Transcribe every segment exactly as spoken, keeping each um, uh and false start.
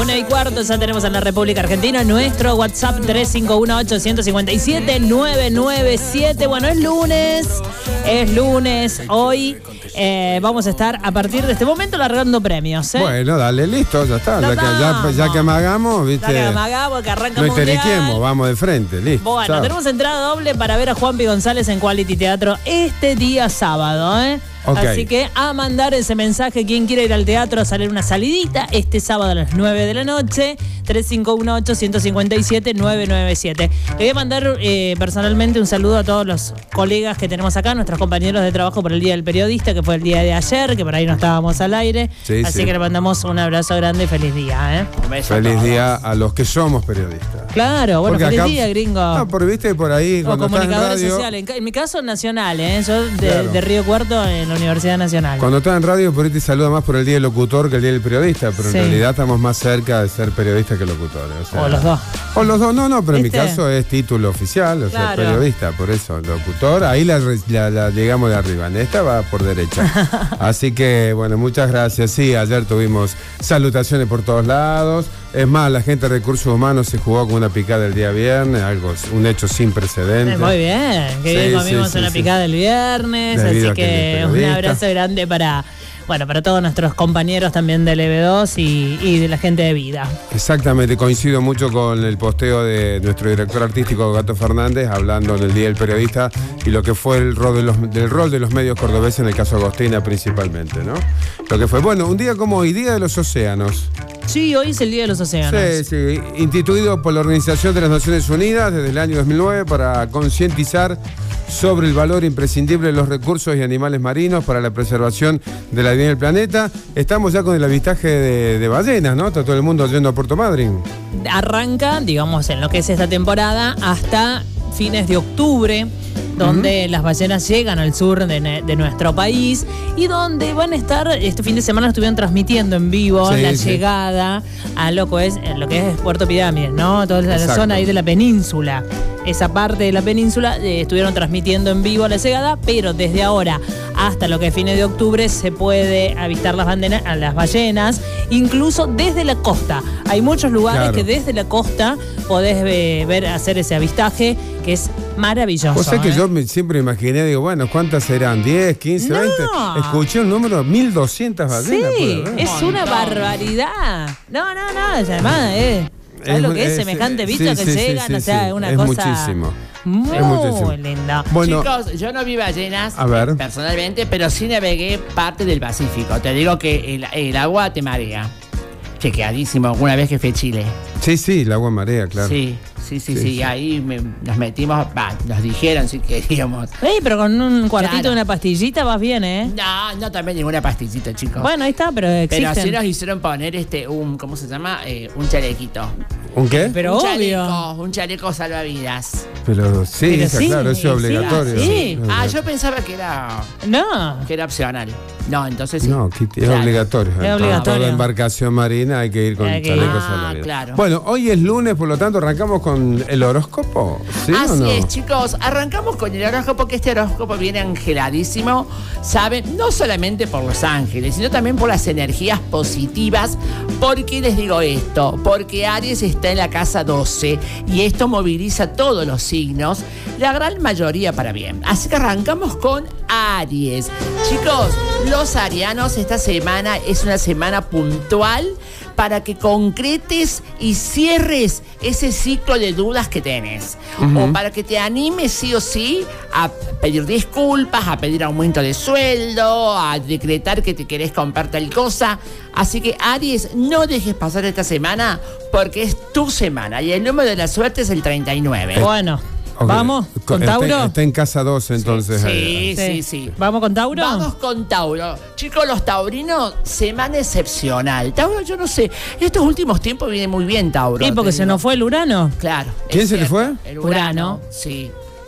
Una y cuarto, ya tenemos en la República Argentina nuestro WhatsApp tres cinco uno ocho cinco siete nueve nueve siete. Bueno, es lunes, es lunes, hoy eh, vamos a estar a partir de este momento largando premios, ¿eh? Bueno, dale, listo, ya está. Ya que, ya, ya que amagamos, ¿viste? Ya que amagamos, que arranca no mundial. Histeriquemos, vamos de frente, listo. Bueno, chao. Tenemos entrada doble para ver a Juanpi González en Quality Teatro este día sábado, ¿eh? Okay. Así que a mandar ese mensaje, quien quiera ir al teatro a salir una salidita este sábado a las nueve de la noche, tres cinco uno ocho cinco siete nueve nueve siete. Le voy a mandar eh, personalmente un saludo a todos los colegas que tenemos acá, nuestros compañeros de trabajo por el Día del Periodista, que fue el día de ayer, que por ahí no estábamos al aire. Sí, Así sí. que le mandamos un abrazo grande y feliz día, ¿eh? Feliz día a los que somos periodistas. Claro, bueno, Porque feliz acá, día, gringo. No, por, viste, por ahí, o cuando comunicadores estás en radio, sociales. En, en mi caso, nacional, ¿eh? Yo de, claro. de Río Cuarto en la Universidad Nacional. Cuando estás en radio, por ahí te saluda más por el día del locutor que el día del periodista, pero sí. en realidad estamos más cerca de ser periodistas que locutores. O, sea, o los dos. O los dos, no, no, pero ¿Viste? en mi caso es título oficial, o claro. sea, periodista, por eso, locutor, ahí la, la, la llegamos de arriba, en esta va por derecha. Así que, bueno, muchas gracias. Sí, ayer tuvimos salutaciones por todos lados. Es más, la gente de Recursos Humanos se jugó con una picada el día viernes, algo, un hecho sin precedentes. Muy bien, que sí, bien comimos sí, una sí, picada sí. el viernes, Debido así que, que un abrazo grande para, bueno, para todos nuestros compañeros también del E B dos y, y de la gente de Vida. Exactamente, coincido mucho con el posteo de nuestro director artístico Gato Fernández, hablando del Día del Periodista y lo que fue el rol de los, del rol de los medios cordobeses en el caso Agostina principalmente, ¿no? Lo que fue, bueno, un día como hoy, Día de los Océanos. Sí, hoy es el Día de los Océanos. Sí, sí, instituido por la Organización de las Naciones Unidas desde el año dos mil nueve para concientizar sobre el valor imprescindible de los recursos y animales marinos para la preservación de la vida del planeta. Estamos ya con el avistaje de, de ballenas, ¿no? Está todo el mundo yendo a Puerto Madryn. Arranca, digamos, en lo que es esta temporada hasta fines de octubre, donde uh-huh. las ballenas llegan al sur de, de nuestro país y donde van a estar, este fin de semana estuvieron transmitiendo en vivo sí, la sí. llegada a lo que es, lo que es Puerto Pirámides, ¿no? Toda la Exacto. zona ahí de la península. Esa parte de la península eh, estuvieron transmitiendo en vivo la llegada, pero desde ahora hasta lo que es fines de octubre se puede avistar las, bandenas, a las ballenas, incluso desde la costa. Hay muchos lugares claro. que desde la costa podés eh, ver hacer ese avistaje, que es maravilloso. O sea que ¿eh? yo me, siempre imaginé, digo, bueno, ¿cuántas serán? ¿diez, quince, no. veinte? Escuché un número de mil doscientas ballenas. Sí, es una barbaridad. No, no, no, además, eh. ¿Sabes lo que es, es semejante bicho sí, que sí, llegan? Sí, sí, o sea, sí. es una es cosa muchísimo. muy es muchísimo. linda. Bueno, chicos, yo no vi ballenas a ver. personalmente, pero sí navegué parte del Pacífico. Te digo que el, el agua te marea. Chequeadísimo, alguna vez que fui a Chile. Sí, sí, el agua marea, claro. Sí, sí, sí, sí. sí. sí. Ahí me, nos metimos, bah, nos dijeron si queríamos. Ey, pero con un cuartito claro. de una pastillita vas bien, ¿eh? No, no también ninguna pastillita, chicos. Bueno, ahí está, pero existen. Pero sí nos hicieron poner este, un, ¿cómo se llama? Eh, un chalequito. ¿Un qué? Pero un obvio. chaleco, un chaleco salvavidas. Pero sí, pero esa, sí claro, eso es sí, obligatorio. Sí. sí. Ah, yo pensaba que era. No. Que era opcional. No, entonces sí. No, es claro. obligatorio. Es obligatorio. Toda embarcación marina hay que ir con hay chalecos ah, salvavidas. Claro. Bueno, hoy es lunes, por lo tanto, arrancamos con el horóscopo. ¿Sí Así o no? es, chicos. Arrancamos con el horóscopo, que este horóscopo viene angeladísimo, ¿saben? No solamente por los ángeles, sino también por las energías positivas. ¿Por qué les digo esto? Porque Aries está en la casa doce y esto moviliza todos los signos, la gran mayoría para bien. Así que arrancamos con Aries. Chicos, los arianos, esta semana es una semana puntual para que concretes y cierres ese ciclo de dudas que tenés. Uh-huh. O para que te animes sí o sí a pedir disculpas, a pedir aumento de sueldo, a decretar que te querés comprar tal cosa. Así que, Aries, no dejes pasar esta semana porque es tu semana y el número de la suerte es el treinta y nueve. Bueno. Okay. ¿Vamos con Tauro? Está, está en casa doce entonces. Sí, sí, sí, sí. ¿Vamos con Tauro? Vamos con Tauro. Chicos, los taurinos, semana excepcional. Tauro, yo no sé, estos últimos tiempos viene muy bien Tauro. ¿Y porque se nos fue el Urano? Claro. ¿Quién se le fue? El Urano, Urano. Sí.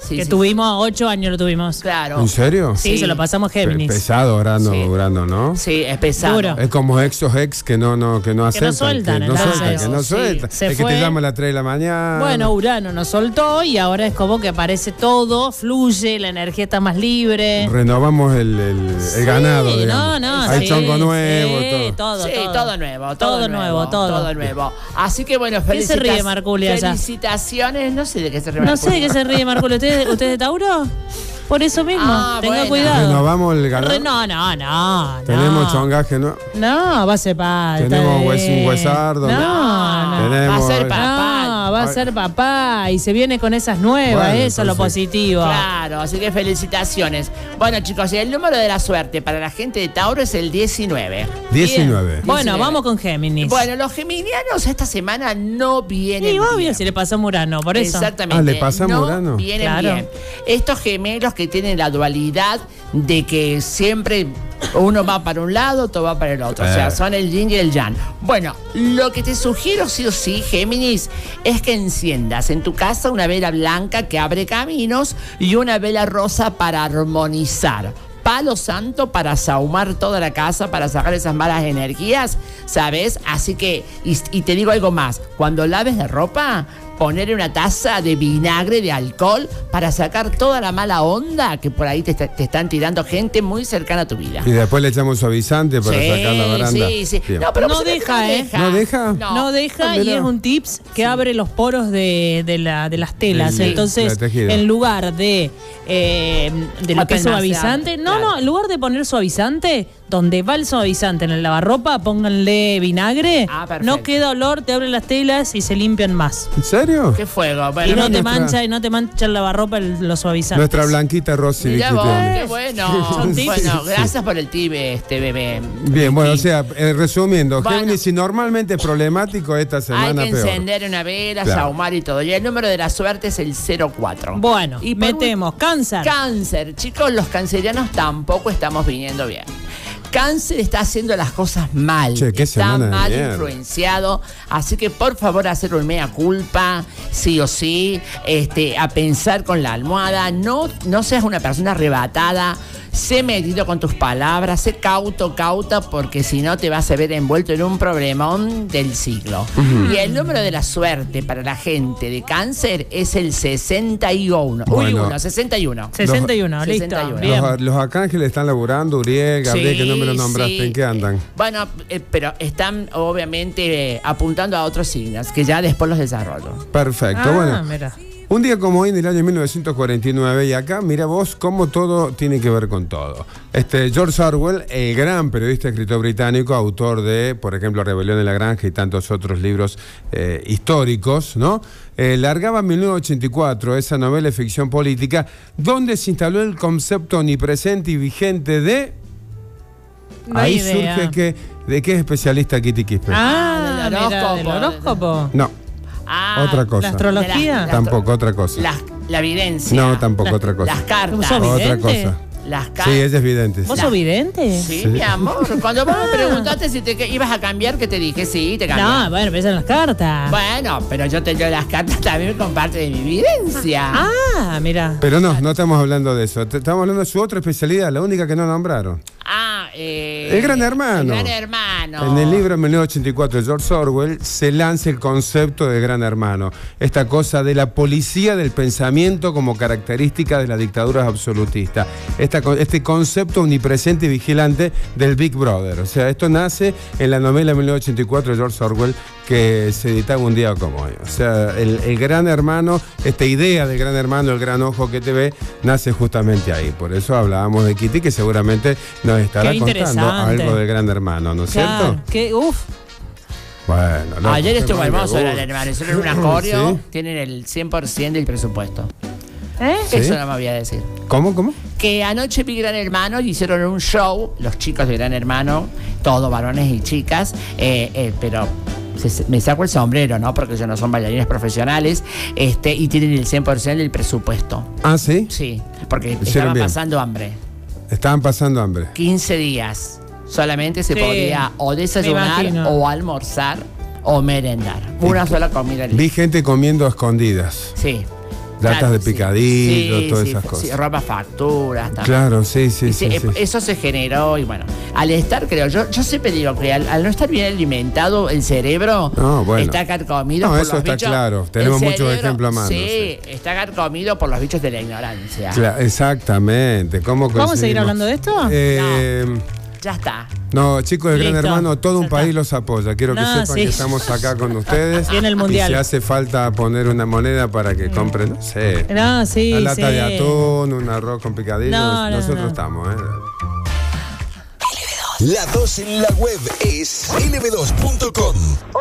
Sí, que sí, tuvimos, ocho años lo tuvimos. Claro. ¿En serio? Sí, Sí. se lo pasamos Géminis. Pe- pesado, Urano, Sí. Urano, ¿no? Sí, es pesado. Duro. Es como esos ex que no, no, que no aceptan. sueltan, que no entonces. sueltan, que no Sí. sueltan. Se Es que fue. te llama a las tres de la mañana. Bueno, Urano nos soltó y ahora es como que aparece todo, fluye, la energía está más libre. Renovamos el, el- el ganado, Sí, digamos. no, no, Hay sí, chongo nuevo, sí, todo. todo, Sí, todo. todo nuevo, todo, Todo nuevo, todo. todo nuevo. Así que bueno, ¿Qué se ríe felicitas- Marculi allá? Felicitaciones, no sé de qué se ríe No Marculi. sé de qué se ríe Marcelo. ¿Usted, ¿Usted es de Tauro? Por eso mismo, Ah, tenga bueno. cuidado. Renovamos el ganado. Re- no, no, no. Tenemos no. chongaje, ¿no? No, va a ser padre. Tenemos está hues- bien. un huesardo, No, ¿no? no. Tenemos- Va a ser No, papá. va a ser papá y se viene con esas nuevas, Bueno, eso es lo entonces- positivo. Claro, así que felicitaciones. Bueno, chicos, y el número de la suerte para la gente de Tauro es el diecinueve. diecinueve. Bien. Bueno, diecinueve. vamos con Géminis. Bueno, los geminianos esta semana no vienen y obvio bien. si le pasó a Murano, por eso. Exactamente. Ah, ¿le pasa a no Murano? Vienen Claro. bien. Estos gemelos que tienen la dualidad de que siempre uno va para un lado, otro va para el otro. O sea, Eh. son el yin y el yang. Bueno, lo que te sugiero sí o sí, Géminis, es que enciendas en tu casa una vela blanca que abre caminos y una vela rosa para armonizar. Palo santo para sahumar toda la casa, para sacar esas malas energías, ¿sabes? Así que, y, y te digo algo más, cuando laves la ropa, poner una taza de vinagre, de alcohol, para sacar toda la mala onda que por ahí te, está- te están tirando gente muy cercana a tu vida. Y después le echamos suavizante para Sí, sacar la baranda. sí, sí. Bien. No, pero No posiblemente deja, ¿eh? ¿No deja? No, deja Ah, y mira. es un tips que abre los poros de, de, la, de las telas. Del- Entonces, del tejido. en lugar de, eh, de lo que es Apelmazar, suavizante, no, claro. no, en lugar de poner suavizante, donde va el suavizante en el lavarropa, pónganle vinagre. Ah, perfecto. No queda olor, te abren las telas y se limpian más. ¿En serio? Qué fuego. Y Bueno, no te nuestra- mancha, y no te mancha el lavarropa el- los suavizantes. Nuestra blanquita Rosy. mirá Vicky vos, tiene. qué bueno. Son tips. Bueno, Sí. gracias por el tip, este bebé. Bien, bueno, o sea, eh, resumiendo, Bueno. Géminis, si normalmente es problemático, esta Hay semana que peor. encender una vela, Claro. sahumar y todo. Y el número de la suerte es el cero cuatro. Bueno, Y por metemos cáncer. Cáncer, chicos, los cancerianos tampoco estamos viniendo bien. Cáncer está haciendo las cosas mal, Che, qué está semana de mal mierda. influenciado, así que por favor hacer un mea culpa, sí o sí, este, a pensar con la almohada, no, no seas una persona arrebatada, sé medido con tus palabras, sé cauto, cauta, porque si no te vas a ver envuelto en un problemón del siglo. Y el número de la suerte para la gente de cáncer es el sesenta y uno. Uy, Bueno. uno, sesenta y uno. sesenta y uno, Los- listo. sesenta y uno. Bien. Los, los arcángeles están laburando, Uriel, Gabriel, Sí, que no me lo nombraste, sí. ¿en qué andan? Eh, Bueno, eh, pero están obviamente eh, apuntando a otros signos, que ya después los desarrollo. Perfecto, Ah, bueno. mira. Un día como hoy, en el año mil novecientos cuarenta y nueve, y acá, mira vos cómo todo tiene que ver con todo. Este, George Orwell, el gran periodista y escritor británico, autor de, por ejemplo, Rebelión en la Granja y tantos otros libros eh, históricos, ¿no? Eh, largaba en mil novecientos ochenta y cuatro esa novela de ficción política, donde se instaló el concepto omnipresente y vigente de... No Ahí hay idea. surge que... ¿De qué es especialista Kitty Quispe? Ah, del mira, horóscopo. del horóscopo. No, Ah, otra cosa. ¿La astrología? de la- Tampoco, otra cosa. La, la evidencia. No, tampoco, La- otra cosa. Las cartas. ¿Sos Otra vidente? cosa. Las Sí, cartas. ella es vidente. ¿Vos sí. sos vidente? Sí, Sí. mi amor. Cuando vos me preguntaste si te que- ibas a cambiar, que te dije, sí, te cambié. No, bueno, pero esas son las cartas. Bueno, pero yo te doy las cartas también con parte de mi evidencia. Ah, mira. Pero no, no estamos hablando de eso. Te- Estamos hablando de su otra especialidad, la única que no nombraron. Ah, eh, El Gran Hermano. El Gran Hermano. En el libro en mil novecientos ochenta y cuatro de George Orwell se lanza el concepto de Gran Hermano. Esta cosa de la policía del pensamiento como característica de las dictaduras absolutistas. Esta, co- este concepto omnipresente y vigilante del Big Brother. O sea, esto nace en la novela mil novecientos ochenta y cuatro de George Orwell que se editaba un día como hoy. O sea, el, el Gran Hermano, esta idea del Gran Hermano, el gran ojo que te ve, nace justamente ahí. Por eso hablábamos de Kitty, que seguramente nos estará Qué contando interesante. algo del Gran Hermano, ¿no es Claro, cierto? que, uf, Bueno, loco, Ayer qué estuvo mal me hermoso el gusta. Gran Hermano. Hicieron un acorio, ¿Sí? tienen el cien por ciento del presupuesto. ¿eh? Sí. Eso no me voy a decir. ¿Cómo, cómo? Que anoche vi Gran Hermano y hicieron un show, los chicos de Gran Hermano, todos varones y chicas, eh, eh, pero se- se- me saco el sombrero, ¿no? Porque ellos no son bailarines profesionales, este, y tienen el cien por ciento del presupuesto. Ah, ¿sí? Sí, porque Hicieron estaban bien. pasando hambre. Estaban pasando hambre. quince días. Solamente se Sí, podía o me desayunar imagino. o almorzar o merendar. Una sola comida al día. Vi gente comiendo a escondidas. Sí. latas Claro, de sí. picadillo, Sí, todas sí, esas sí, cosas. ropa facturas también. Claro, sí, sí, Y sí, se- sí. Eso se generó y bueno, al estar, creo, yo, yo siempre digo que al, al no estar bien alimentado el cerebro No, bueno. está carcomido No, por eso los está bichos. claro. El Tenemos muchos cerebro, ejemplos a mano, Sí, sí. está carcomido por los bichos de la ignorancia. Cla- exactamente. ¿Cómo ¿Vamos a seguir conseguimos? hablando de esto? Eh, Ya está. No, chicos de Gran Listo. Hermano, todo un Ya está. país los apoya. Quiero que No, sepan sí. que estamos acá con ustedes. Viene el mundial. Y si hace falta poner una moneda para que compren, no sé, No, sí, una lata sí. de atún, un arroz con picadillo, No, no, nosotros no. estamos, ¿eh? La dos en la web es L B dos punto com.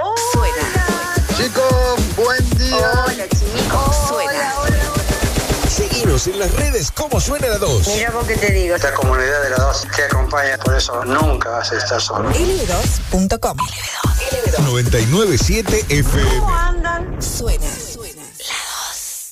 Chicos, buen día. Hola, chicos. Suena. Seguinos en las redes como suena la dos. Mira vos que te digo. Esta comunidad de la dos te acompaña, por eso nunca vas a estar solo. L B dos punto com. noventa y nueve punto siete F M. andan? Suena.